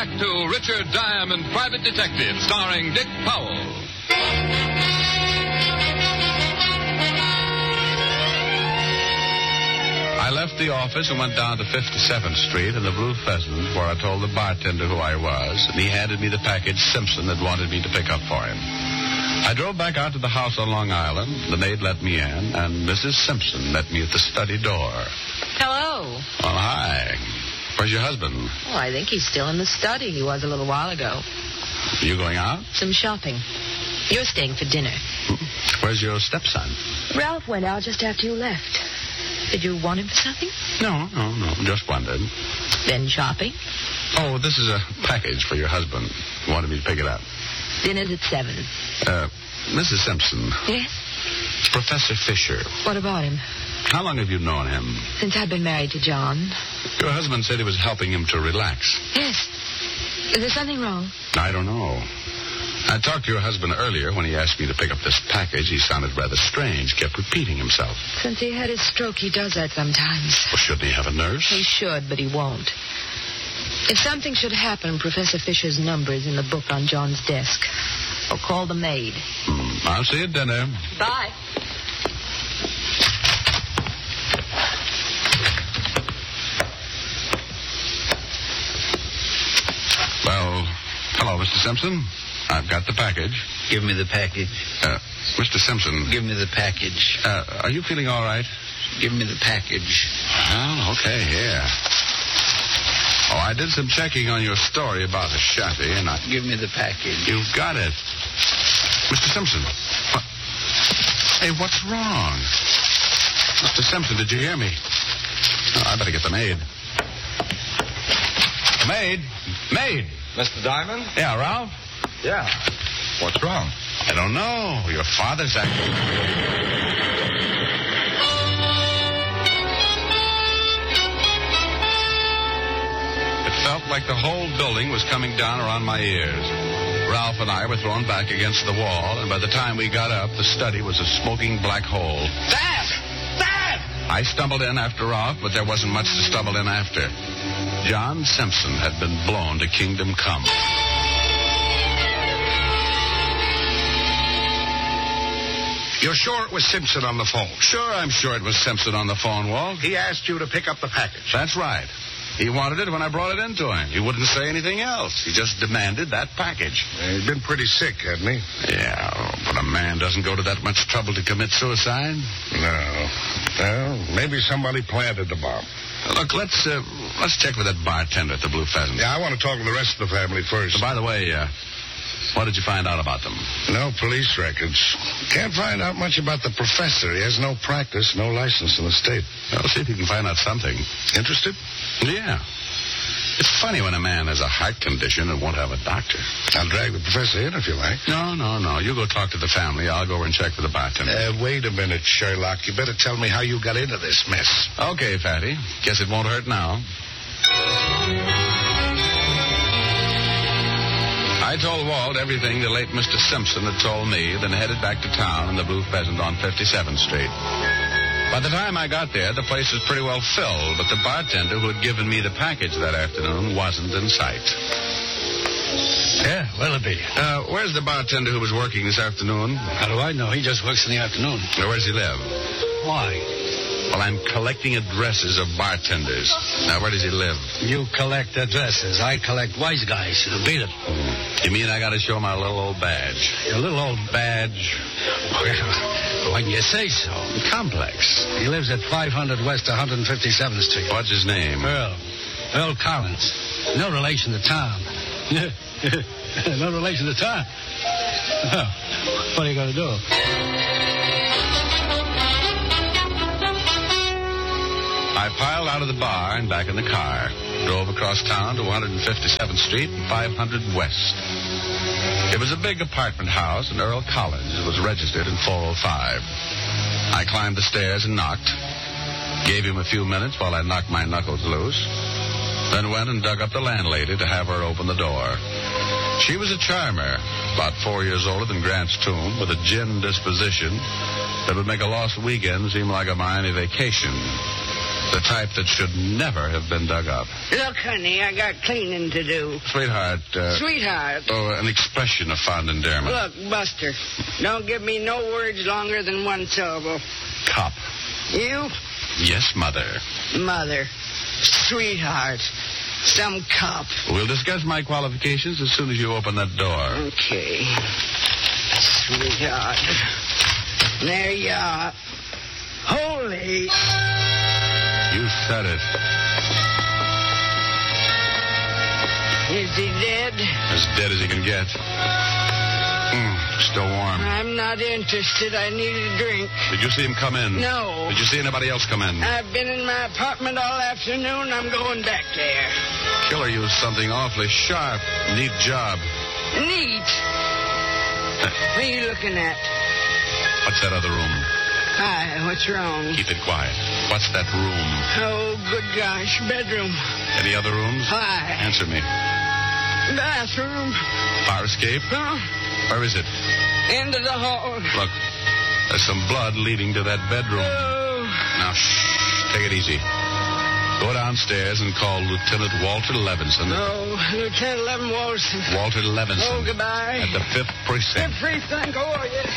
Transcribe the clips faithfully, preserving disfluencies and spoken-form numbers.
back to Richard Diamond, Private Detective, starring Dick Powell. I left the office and went down to fifty-seventh Street in the Blue Pheasant, where I told the bartender who I was, and he handed me the package Simpson had wanted me to pick up for him. I drove back out to the house on Long Island. The maid let me in, and Missus Simpson met me at the study door. Hello. Well, hi. Where's your husband? Oh, I think he's still in the study. He was a little while ago. You going out? Some shopping. You're staying for dinner. Where's your stepson? Ralph went out just after you left. Did you want him for something? No, no, no. Just wondered. Then shopping? Oh, this is a package for your husband. He wanted me to pick it up. Dinner's at seven. Uh, Missus Simpson. Yes? It's Professor Fisher. What about him? How long have you known him? Since I've been married to John. Your husband said he was helping him to relax. Yes. Is there something wrong? I don't know. I talked to your husband earlier when he asked me to pick up this package. He sounded rather strange, kept repeating himself. Since he had his stroke, he does that sometimes. Well, shouldn't he have a nurse? He should, but he won't. If something should happen, Professor Fisher's number is in the book on John's desk. Or call the maid. Hmm. I'll see you at dinner. Bye. Well, hello, Mister Simpson. I've got the package. Give me the package. Uh, Mister Simpson. Give me the package. Uh, are you feeling all right? Give me the package. Well, okay, here. Oh, I did some checking on your story about the shabby, and I... Give me the package. You've got it. Mister Simpson. What? Hey, what's wrong? Mister Simpson, did you hear me? Oh, I better get the maid. Maid? Maid! Mister Diamond? Yeah, Ralph? Yeah. What's wrong? I don't know. Your father's acting... Felt like the whole building was coming down around my ears. Ralph and I were thrown back against the wall, and by the time we got up, the study was a smoking black hole. Dad! Dad! I stumbled in after Ralph, but there wasn't much to stumble in after. John Simpson had been blown to kingdom come. You're sure it was Simpson on the phone? Sure, I'm sure it was Simpson on the phone, Walt. He asked you to pick up the package. That's right. He wanted it when I brought it into him. He wouldn't say anything else. He just demanded that package. He'd been pretty sick, hadn't he? Yeah, but a man doesn't go to that much trouble to commit suicide. No. Well, maybe somebody planted the bomb. Look, let's uh, let's check with that bartender at the Blue Pheasant. Yeah, I want to talk to the rest of the family first. So, by the way, uh, what did you find out about them? No police records. Can't find out much about the professor. He has no practice, no license in the state. Well, see if you can find out something. Interested? Yeah. It's funny when a man has a heart condition and won't have a doctor. I'll drag the professor in if you like. No, no, no. You go talk to the family. I'll go over and check with the bartender. Uh, wait a minute, Sherlock. You better tell me how you got into this mess. Okay, Fatty. Guess it won't hurt now. I told Walt everything the late Mister Simpson had told me, then headed back to town in the Blue Pheasant on fifty-seventh Street. By the time I got there, the place was pretty well filled, but the bartender who had given me the package that afternoon wasn't in sight. Yeah, Willoughby. Uh, where's the bartender who was working this afternoon? How do I know? He just works in the afternoon. Now, where does he live? Why? Well, I'm collecting addresses of bartenders. Now, where does he live? You collect addresses. I collect wise guys. Beat it. You mean I got to show my little old badge? Your little old badge? Well, when you say so. Complex. He lives at five hundred West one hundred fifty-seventh Street. What's his name? Earl. Earl Collins. No relation to Tom. No relation to Tom. Well, what are you going to do? I piled out of the bar and back in the car. Drove across town to one hundred fifty-seventh Street and five hundred West. It was a big apartment house, and Earl Collins was registered in four oh five. I climbed the stairs and knocked. Gave him a few minutes while I knocked my knuckles loose. Then went and dug up the landlady to have her open the door. She was a charmer, about four years older than Grant's Tomb, with a gin disposition that would make a lost weekend seem like a Miami vacation. The type that should never have been dug up. Look, honey, I got cleaning to do. Sweetheart, uh... Sweetheart. Oh, an expression of fond endearment. Look, Buster, don't give me no words longer than one syllable. Cop. You? Yes, Mother. Mother. Sweetheart. Some cop. We'll discuss my qualifications as soon as you open that door. Okay. Sweetheart. There you are. Holy. You said it. Is he dead? As dead as he can get. Mm, still warm. I'm not interested. I need a drink. Did you see him come in? No. Did you see anybody else come in? I've been in my apartment all afternoon. I'm going back there. Killer used something awfully sharp. Neat job. Neat? What are you looking at? What's that other room? Hi, what's wrong? Keep it quiet. What's that room? Oh, good gosh, bedroom. Any other rooms? Hi. Answer me. Bathroom. Fire escape? Huh? Where is it? End of the hall. Look, there's some blood leading to that bedroom. Oh. Now, shh, take it easy. Go downstairs and call Lieutenant Walter Levinson. Oh, Lieutenant Levin Walton. Walter Levinson. Oh, goodbye. At the fifth precinct. Fifth precinct, oh, yes.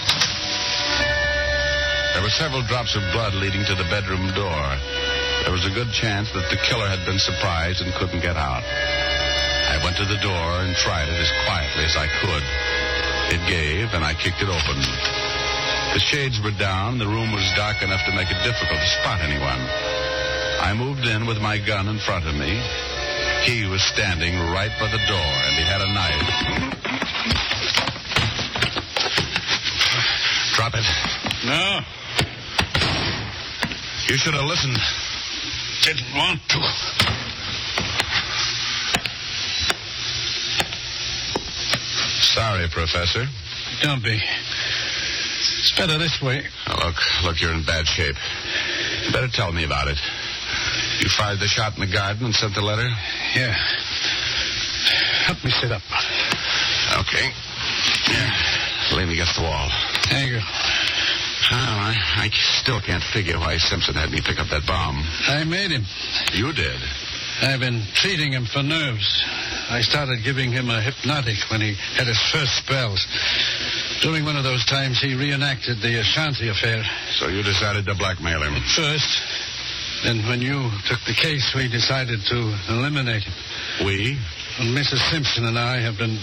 There were several drops of blood leading to the bedroom door. There was a good chance that the killer had been surprised and couldn't get out. I went to the door and tried it as quietly as I could. It gave, and I kicked it open. The shades were down. The room was dark enough to make it difficult to spot anyone. I moved in with my gun in front of me. He was standing right by the door, and he had a knife. Drop it. No. You should have listened. Didn't want to. Sorry, Professor. Don't be. It's better this way. Oh, look, look, you're in bad shape. You better tell me about it. You fired the shot in the garden and sent the letter? Yeah. Help me sit up. Okay. Yeah. Lean against the wall. There you go. Oh, I, I still can't figure why Simpson had me pick up that bomb. I made him. You did? I've been treating him for nerves. I started giving him a hypnotic when he had his first spells. During one of those times, he reenacted the Ashanti affair. So you decided to blackmail him? At first. Then when you took the case, we decided to eliminate him. We? And Missus Simpson and I have been...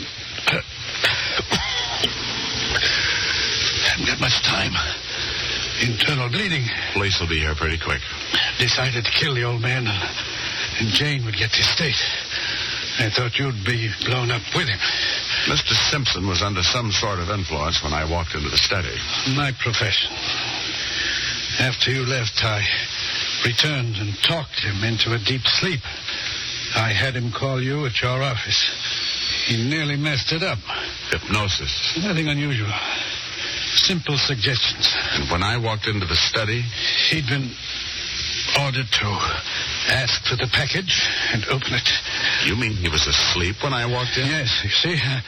haven't got much time. Internal bleeding. Police will be here pretty quick. Decided to kill the old man, and Jane would get the estate. I thought you'd be blown up with him. Mister Simpson was under some sort of influence when I walked into the study. My profession. After you left, I returned and talked him into a deep sleep. I had him call you at your office. He nearly messed it up. Hypnosis. Nothing unusual. Simple suggestions. And when I walked into the study? He'd been ordered to ask for the package and open it. You mean he was asleep when I walked in? Yes, you see. Uh,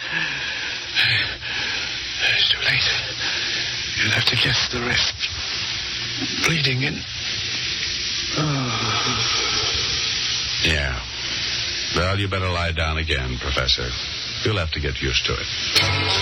it's too late. You'll have to guess the rest. Bleeding in. Oh. Yeah. Well, you better lie down again, Professor. You'll have to get used to it.